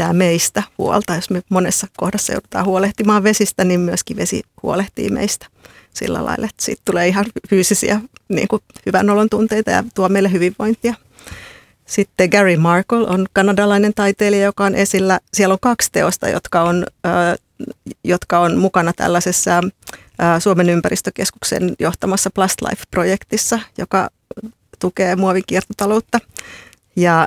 pitää meistä huolta. Jos me monessa kohdassa joudutaan huolehtimaan vesistä, niin myöskin vesi huolehtii meistä sillä lailla, että siitä tulee ihan fyysisiä niin kuin hyvän olon tunteita ja tuo meille hyvinvointia. Sitten Gary Markle on kanadalainen taiteilija, joka on esillä. Siellä on 2 teosta, jotka on mukana tällaisessa Suomen ympäristökeskuksen johtamassa Plast Life-projektissa, joka tukee muovikiertotaloutta. Ja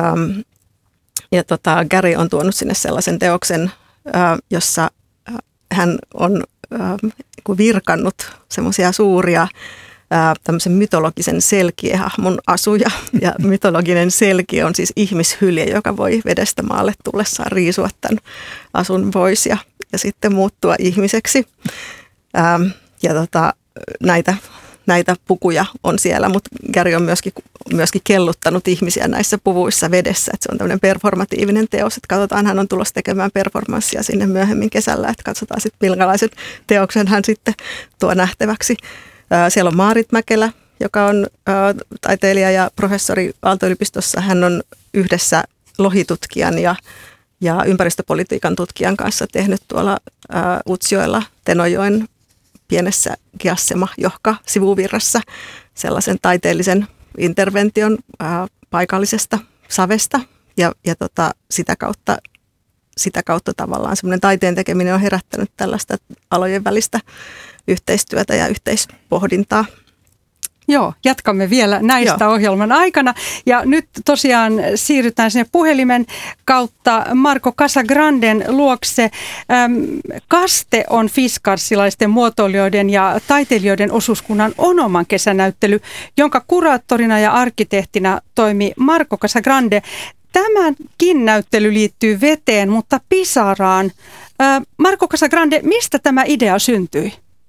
Gary on tuonut sinne sellaisen teoksen, jossa hän on virkannut semmoisia suuria tämmöisen mytologisen selkiehahmon asuja. Ja mytologinen selkiö on siis ihmishylje, joka voi vedestä maalle tullessaan riisua tämän asun pois ja sitten muuttua ihmiseksi. Näitä pukuja on siellä, mutta Gary on myöskin kelluttanut ihmisiä näissä puvuissa vedessä. Että se on tämmöinen performatiivinen teos, että katsotaan, hän on tulossa tekemään performanssia sinne myöhemmin kesällä, että katsotaan sitten millaisen teoksen hän sitten tuo nähtäväksi. Siellä on Maarit Mäkelä, joka on taiteilija ja professori Aalto-yliopistossa. Hän on yhdessä lohitutkijan ja ympäristöpolitiikan tutkijan kanssa tehnyt tuolla Utsjoella Tenojoen pienessä Giassema-johka-sivuvirrassa sellaisen taiteellisen intervention paikallisesta savesta ja sitä kautta tavallaan semmoinen taiteen tekeminen on herättänyt tällaista alojen välistä yhteistyötä ja yhteispohdintaa. Joo, jatkamme vielä näistä ohjelman aikana. Ja nyt tosiaan siirrytään sinne puhelimen kautta Marco Casagranden luokse. Kaste on fiskarsilaisten muotoilijoiden ja taiteilijoiden osuuskunnan Onoman kesänäyttely, jonka kuraattorina ja arkkitehtina toimi Marco Casagrande. Tämäkin näyttely liittyy veteen, mutta pisaraan. Marco Casagrande, mistä tämä idea syntyi?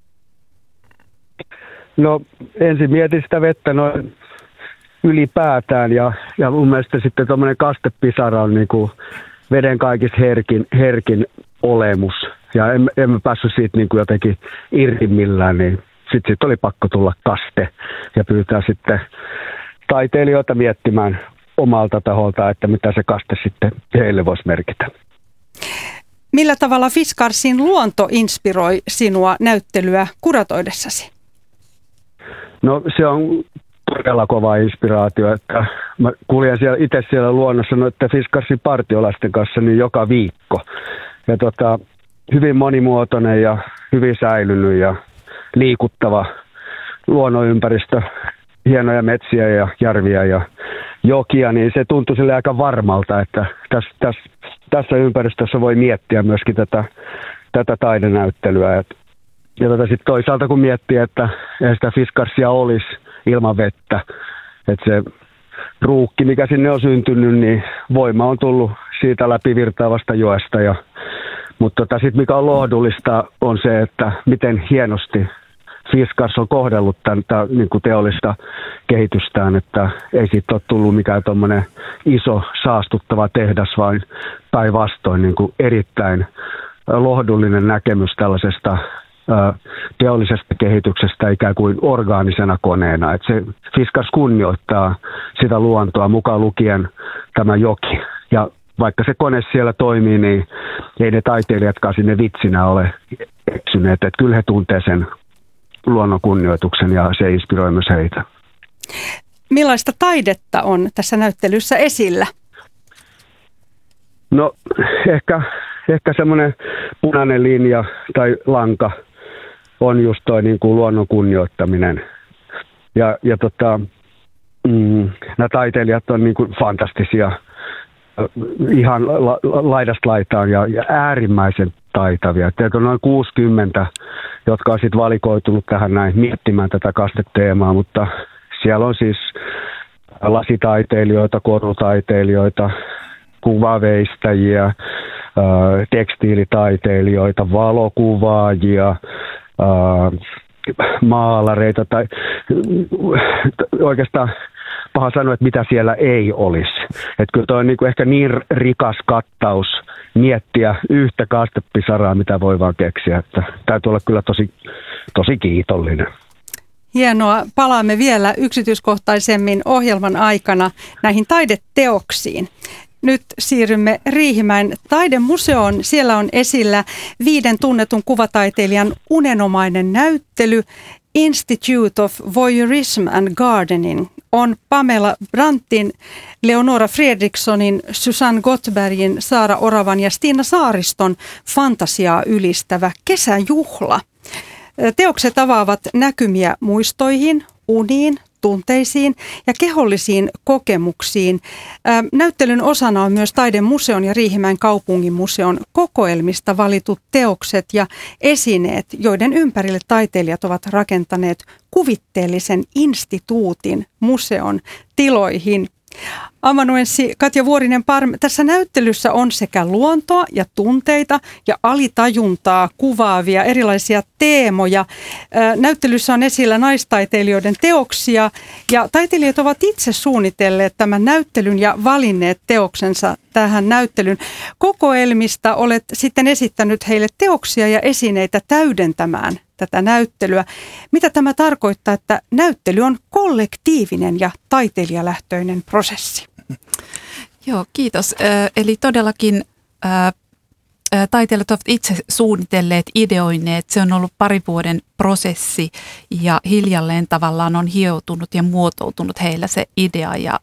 No ensin mietin sitä vettä noin ylipäätään ja mun mielestä sitten tuommoinen kastepisara on niin kuin veden kaikista herkin olemus. Ja en päässyt siitä niin kuin jotenkin irti millään, niin sitten oli pakko tulla kaste ja pyytää sitten taiteilijoita miettimään omalta taholta, että mitä se kaste sitten heille voisi merkitä. Millä tavalla Fiskarsin luonto inspiroi sinua näyttelyä kuratoidessasi? No se on todella kova inspiraatio, että mä kuljen itse siellä luonnossa noiden Fiskarsin partiolaisten kanssa niin joka viikko. Ja hyvin monimuotoinen ja hyvin säilynyt ja liikuttava luonnonympäristö, hienoja metsiä ja järviä ja jokia, niin se tuntui sille aika varmalta, että tässä ympäristössä voi miettiä myöskin tätä taidenäyttelyä. Ja sitten toisaalta kun miettii, että ei sitä Fiskarsia olisi ilman vettä, että se ruukki, mikä sinne on syntynyt, niin voima on tullut siitä läpi virtaavasta joesta. Mutta sitten mikä on lohdullista on se, että miten hienosti Fiskars on kohdellut tätä niin kuin teollista kehitystään, että ei siitä ole tullut mikään tuommoinen iso saastuttava tehdas, vaan päinvastoin niin kuin erittäin lohdullinen näkemys tällaisesta teollisesta kehityksestä ikään kuin orgaanisena koneena. Että se Fiskars kunnioittaa sitä luontoa mukaan lukien tämä joki. Ja vaikka se kone siellä toimii, niin ei ne taiteilijatkaan sinne vitsinä ole eksyneet. Että kyllä he tuntee sen luonnon kunnioituksen ja se inspiroi myös heitä. Millaista taidetta on tässä näyttelyssä esillä? No ehkä semmoinen punainen linja tai lanka on just toi niin kuin luonnon kunnioittaminen. Ja nämä taiteilijat on niin kuin fantastisia, ihan laidasta laitaan ja äärimmäisen taitavia. Teitä on noin 60, jotka on sitten valikoitunut tähän näin miettimään tätä kasteteemaa, mutta siellä on siis lasitaiteilijoita, korutaiteilijoita, kuvaveistäjiä, tekstiilitaiteilijoita, valokuvaajia, maalareita tai oikeastaan paha sanoa, että mitä siellä ei olisi. Että kyllä toi on niinku ehkä niin rikas kattaus miettiä yhtä kastepisaraa, mitä voi vaan keksiä. Että täytyy olla kyllä tosi kiitollinen. Hienoa. Palaamme vielä yksityiskohtaisemmin ohjelman aikana näihin taideteoksiin. Nyt siirrymme Riihimäen taidemuseoon. Siellä on esillä 5 tunnetun kuvataiteilijan unenomainen näyttely Institute of Voyeurism and Gardening on Pamela Brandtin, Leonora Fredrikssonin, Susanne Gottbergin, Saara Oravan ja Stina Saariston fantasiaa ylistävä kesäjuhla. Teokset avaavat näkymiä muistoihin, uniin, tunteisiin ja kehollisiin kokemuksiin. Näyttelyn osana on myös Taidemuseon ja Riihimäen kaupunginmuseon kokoelmista valitut teokset ja esineet, joiden ympärille taiteilijat ovat rakentaneet kuvitteellisen instituutin museon tiloihin. Amanuenssi Katja Vuorinen-Parm, tässä näyttelyssä on sekä luontoa ja tunteita ja alitajuntaa kuvaavia erilaisia teemoja. Näyttelyssä on esillä naistaiteilijoiden teoksia ja taiteilijat ovat itse suunnitelleet tämän näyttelyn ja valinneet teoksensa tähän näyttelyn. Kokoelmista olet sitten esittänyt heille teoksia ja esineitä täydentämään tätä näyttelyä. Mitä tämä tarkoittaa, että näyttely on kollektiivinen ja taiteilijalähtöinen prosessi? Joo, kiitos. Eli todellakin taiteilijat ovat itse suunnitelleet, ideoineet. Se on ollut 2 vuoden prosessi ja hiljalleen tavallaan on hioutunut ja muotoutunut heillä se idea. Ja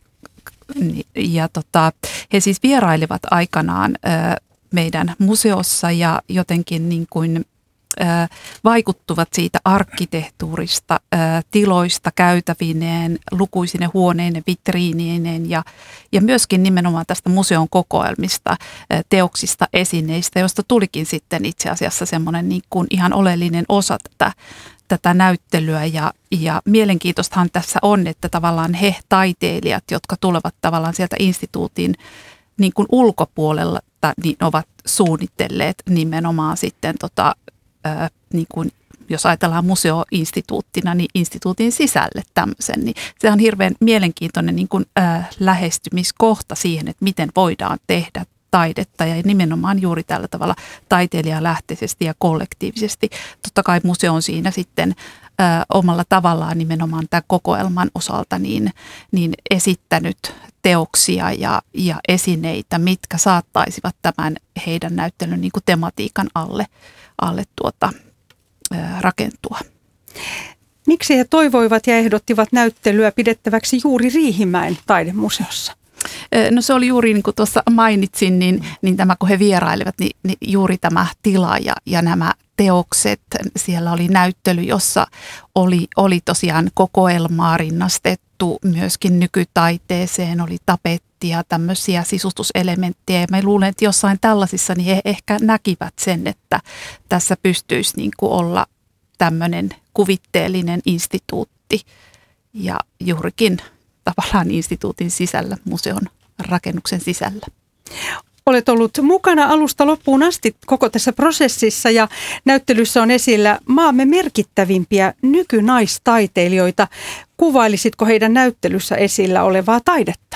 he siis vierailivat aikanaan meidän museossa ja jotenkin niin kuin vaikuttuvat siitä arkkitehtuurista, tiloista käytävineen, lukuisine huoneinen, vitriineineen ja myöskin nimenomaan tästä museon kokoelmista, teoksista, esineistä, josta tulikin sitten itse asiassa semmoinen niin kuin ihan oleellinen osa tätä näyttelyä ja mielenkiintoistahan tässä on, että tavallaan he taiteilijat, jotka tulevat tavallaan sieltä instituutin niin kuin ulkopuolella, niin ovat suunnitelleet nimenomaan sitten niin kuin, jos ajatellaan museoinstituuttina, niin instituutin sisälle tämmöisen, niin se on hirveän mielenkiintoinen niin kuin, lähestymiskohta siihen, että miten voidaan tehdä taidetta ja nimenomaan juuri tällä tavalla taiteilijalähtöisesti ja kollektiivisesti. Totta kai museo on siinä sitten omalla tavallaan nimenomaan tämän kokoelman osalta niin esittänyt teoksia ja esineitä, mitkä saattaisivat tämän heidän näyttelyn niin kuin tematiikan alle rakentua. Miksi he toivoivat ja ehdottivat näyttelyä pidettäväksi juuri Riihimäen taidemuseossa? No se oli juuri niin kuin tuossa mainitsin, niin tämä kun he vierailivat, niin juuri tämä tila ja nämä teokset. Siellä oli näyttely, jossa oli tosiaan kokoelmaa rinnastettu myöskin nykytaiteeseen, oli tapettia, tämmöisiä sisustuselementtejä. Ja mä luulen, että jossain tällaisissa niin he ehkä näkivät sen, että tässä pystyisi niin kuin olla tämmöinen kuvitteellinen instituutti ja juurikin tavallaan instituutin sisällä, museon rakennuksen sisällä. Olet ollut mukana alusta loppuun asti koko tässä prosessissa ja näyttelyssä on esillä maamme merkittävimpiä nykynaistaiteilijoita. Kuvailisitko heidän näyttelyssä esillä olevaa taidetta?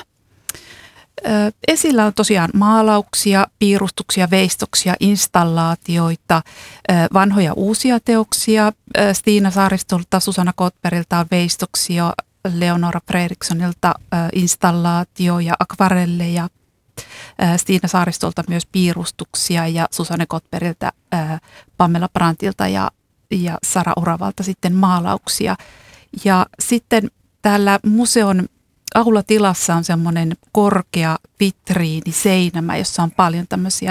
Esillä on tosiaan maalauksia, piirustuksia, veistoksia, installaatioita, vanhoja uusia teoksia. Stina Saaristolta, Susanne Gottbergilta on veistoksia, Leonora Fredrikssonilta installaatio ja akvarelleja, Stina Saaristolta myös piirustuksia ja Susanne Gottbergiltä, Pamela Brandtilta ja Saara Oravalta sitten maalauksia. Ja sitten täällä museon aulatilassa on semmoinen korkea vitriiniseinämä, jossa on paljon tämmöisiä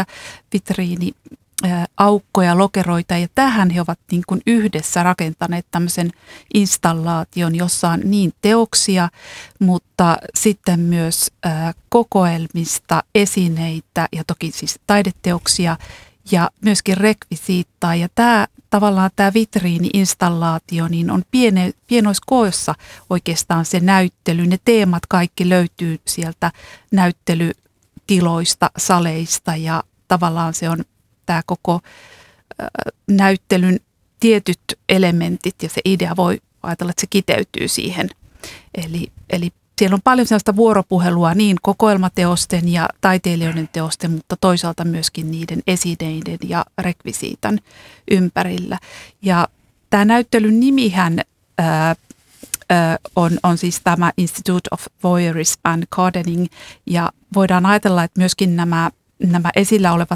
vitriiniaukkoja, lokeroita ja tähän he ovat niin kuin yhdessä rakentaneet tämmöisen installaation, jossa on niin teoksia, mutta sitten myös kokoelmista, esineitä ja toki siis taideteoksia ja myöskin rekvisiittaa ja tavallaan tämä vitriini-installaatio niin on pienoiskoossa oikeastaan se näyttely. Ne teemat kaikki löytyy sieltä näyttelytiloista, saleista ja tavallaan se on tämä koko näyttelyn tietyt elementit ja se idea voi ajatella, että se kiteytyy siihen. Eli siellä on paljon sellaista vuoropuhelua niin kokoelmateosten ja taiteilijoiden teosten, mutta toisaalta myöskin niiden esineiden ja rekvisiitan ympärillä. Ja tämä näyttelyn nimihän on siis tämä Institute of Voyeurism and Gardening, ja voidaan ajatella, että myöskin nämä esillä olevat